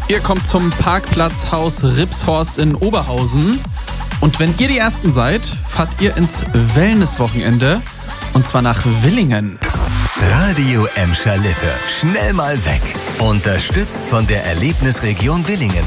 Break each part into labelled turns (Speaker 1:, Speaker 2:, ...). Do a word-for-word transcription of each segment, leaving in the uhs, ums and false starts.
Speaker 1: Ihr kommt zum Parkplatzhaus Ripshorst in Oberhausen. Und wenn ihr die Ersten seid, fahrt ihr ins Wellnesswochenende. Und zwar nach Willingen.
Speaker 2: Radio Emscher Lippe. Schnell mal weg. Unterstützt von der Erlebnisregion Willingen.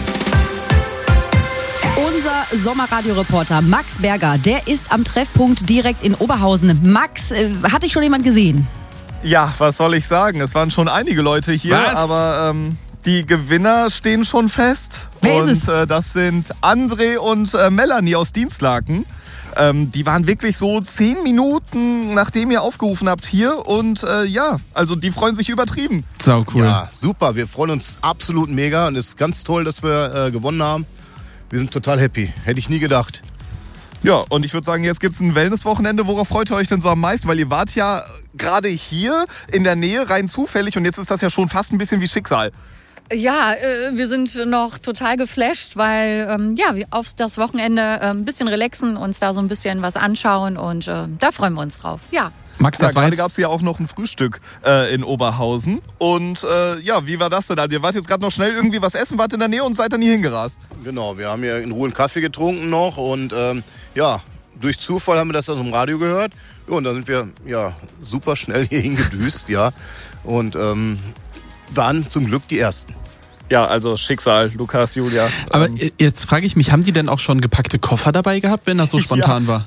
Speaker 3: Unser Sommerradioreporter Max Berger, der ist am Treffpunkt direkt in Oberhausen. Max, äh, hat dich schon jemand gesehen?
Speaker 4: Ja, was soll ich sagen? Es waren schon einige Leute hier,
Speaker 1: Was?
Speaker 4: aber ähm, die Gewinner stehen schon fest.
Speaker 3: Wer
Speaker 4: und
Speaker 3: ist es?
Speaker 4: Äh, das sind André und äh, Melanie aus Dienstlaken. Ähm, die waren wirklich so zehn Minuten, nachdem ihr aufgerufen habt, hier. Und äh, ja, also die freuen sich übertrieben.
Speaker 1: Sau cool.
Speaker 5: Ja, super. Wir freuen uns absolut mega. Und es ist ganz toll, dass wir äh, gewonnen haben. Wir sind total happy. Hätte ich nie gedacht.
Speaker 4: Ja, und ich würde sagen, jetzt gibt's ein Wellnesswochenende. Worauf freut ihr euch denn so am meisten? Weil ihr wart ja gerade hier in der Nähe rein zufällig und jetzt ist das ja schon fast ein bisschen wie Schicksal.
Speaker 6: Ja, äh, wir sind noch total geflasht, weil ähm, ja, wir auf das Wochenende äh, ein bisschen relaxen, uns da so ein bisschen was anschauen und äh, da freuen wir uns drauf. Ja.
Speaker 1: Max,
Speaker 4: Ja,
Speaker 1: das war
Speaker 4: gerade
Speaker 1: jetzt...
Speaker 4: gab es ja auch noch ein Frühstück äh, in Oberhausen. Und äh, ja, wie war das denn? Also ihr wart jetzt gerade noch schnell irgendwie was essen, wart in der Nähe und seid dann hier hingerast.
Speaker 5: Genau, wir haben hier in Ruhe einen Kaffee getrunken noch. Und ähm, ja, durch Zufall haben wir das aus dem Radio gehört. Ja, und dann sind wir ja super schnell hier hingedüst, ja. Und ähm, waren zum Glück die Ersten.
Speaker 4: Ja, also Schicksal, Lukas, Julia.
Speaker 1: Aber
Speaker 4: ähm,
Speaker 1: jetzt frage ich mich, haben die denn auch schon gepackte Koffer dabei gehabt, wenn das so spontan
Speaker 4: Ja.
Speaker 1: war?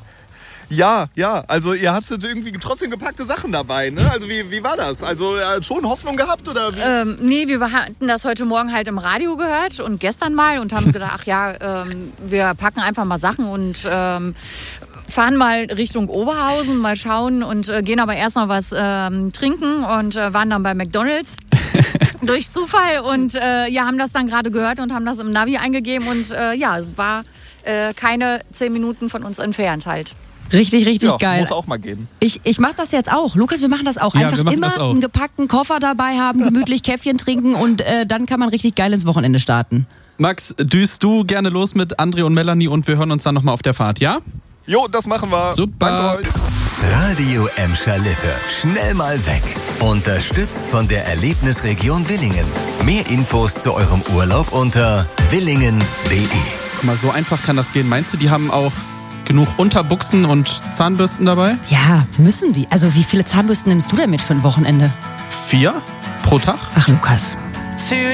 Speaker 4: Ja, ja, also ihr hattet irgendwie trotzdem gepackte Sachen dabei, ne? Also wie, wie war das? Also äh, schon Hoffnung gehabt oder wie?
Speaker 6: Ähm, nee, wir hatten das heute Morgen halt im Radio gehört und gestern mal und haben gedacht, ach ja, ähm, wir packen einfach mal Sachen und ähm, fahren mal Richtung Oberhausen, mal schauen und äh, gehen aber erst noch was ähm, trinken und äh, waren dann bei McDonald's. Durch Zufall und äh, ja, haben das dann gerade gehört und haben das im Navi eingegeben und äh, ja, war äh, keine zehn Minuten von uns entfernt halt.
Speaker 3: Richtig, richtig
Speaker 4: ja,
Speaker 3: geil.
Speaker 4: muss auch mal gehen.
Speaker 3: Ich, ich mache das jetzt auch. Lukas, wir machen das auch.
Speaker 1: Ja,
Speaker 3: Einfach
Speaker 1: wir machen
Speaker 3: immer
Speaker 1: das auch.
Speaker 3: einen gepackten Koffer dabei haben, gemütlich Käffchen trinken und äh, dann kann man richtig geil ins Wochenende starten.
Speaker 1: Max, düst du gerne los mit André und Melanie und wir hören uns dann nochmal auf der Fahrt, ja?
Speaker 4: Jo, das machen wir.
Speaker 1: Super.
Speaker 4: Danke euch.
Speaker 2: Radio Emscher Lippe. Schnell mal weg. Unterstützt von der Erlebnisregion Willingen. Mehr Infos zu eurem Urlaub unter willingen punkt de.
Speaker 1: Guck mal, so einfach kann das gehen. Meinst du, die haben auch genug Unterbuchsen und Zahnbürsten dabei?
Speaker 3: Ja, müssen die. Also wie viele Zahnbürsten nimmst du denn mit für ein Wochenende?
Speaker 1: Vier pro Tag?
Speaker 3: Ach, Lukas.
Speaker 7: Für